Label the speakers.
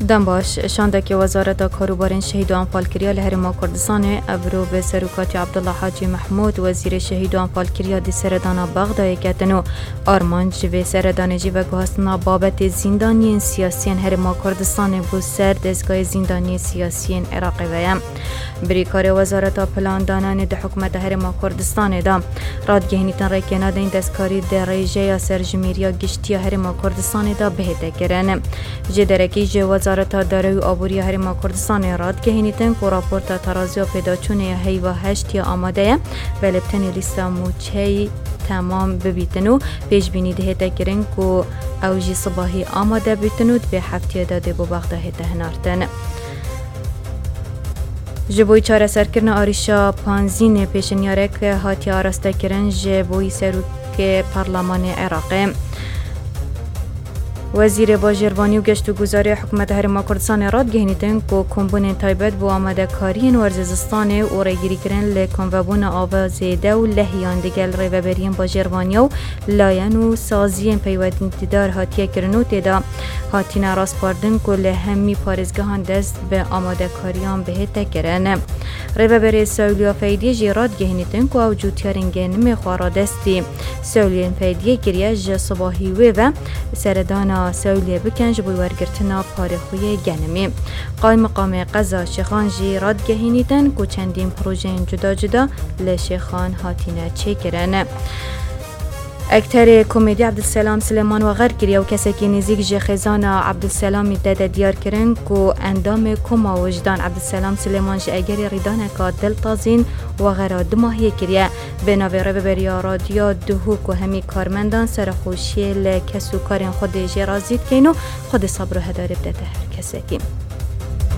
Speaker 1: دم باش شانده که وزارت کاروبار شهید و انفالکریا لهرما کردستان ابرو به سروکاتی عبدالله حاجی محمود وزیر شهید و انفالکریا دی سردانا بغداد کتنو آرمانج به سردانجی و گهستنا بابت زندانی سیاسی هرما کردستان بو سر دستگاه زندانی سیاسی عراق ویم بریکار وزارت پلان دانان ده حکومت هرما کردستان دا رادگهنی تن ریکنا دین دستکاری در ریجه سرجمیریا گشتی هرما کردستان دا بهده کرن جدرکی جو وزارت داره و آبوری هرما کردستان رادگهنی تن کو راپورت ترازی پیدا چونه هی و هشت یا آماده ولبتن لیستا موچهی تمام ببیتنو پیش بینی دهتا کرن کو اوجی صباحی آماده بیتنو به هفته داده بو بغداد هنارتن جبوی چاره سرکرن آریشا پانزین پیشنیاره که هاتی آراسته کرن جبوی سروک پارلمان عراق وزیر باجربانی و گشت و گذاری حکومت هرما کردستان رادگهنیتن که کمبون تایبت بو آمده کارین ورزستان و ریگیری کرن لکنوبون آوازیده و لحیان دگل ریوبرین باجربانی و لاین و سازین پیوندیدار هاتیه کرنو تیدا هاتینا راست پاردن که لهمی پارزگاهان دست به آمده کاریان بهته کرن ریوبری سولیا فیدی جی رادگهنیتن که او جوتیارنگه نمی خوارا دستی سولین فیدی گریه جا صباحی و سردانا سولیه بکنج بوی ورگرتنا پارخوی گنمی قای مقام قضا شیخان جی رادگهینیتن که چندین پروژه جدا جدا لشیخان هاتینه چه کرن اکتر کمدی عبدالسلام سلیمان و غیر کریه و کسی که نزیک جه خزان عبدالسلامی داده دیار کرن که اندام کما وجدان عبدالسلام سلیمان جه اگر ریدانه که دل تازین و غیر دماهی کریه به نوی رو بریا رادیا دهو که همی کارمندان سر خوشی لکسو کارین خود جه رازید کن و خود صبر و هداره بده هر کسی که